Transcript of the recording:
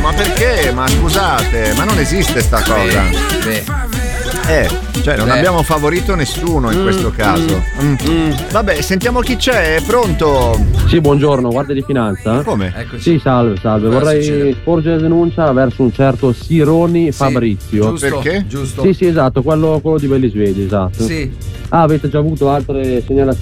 ma perché? Ma scusate, ma non esiste sta cosa. Cioè non abbiamo favorito nessuno in questo caso. Vabbè, sentiamo chi c'è, è pronto? Sì, buongiorno, guardia di finanza. Come? Eccoci. Sì, salve. Vorrei sporgere denuncia verso un certo Sironi Fabrizio. Giusto, perché? Giusto. Sì, esatto, quello di Bellisvegli, esatto. Sì. Avete già avuto altre segnalazioni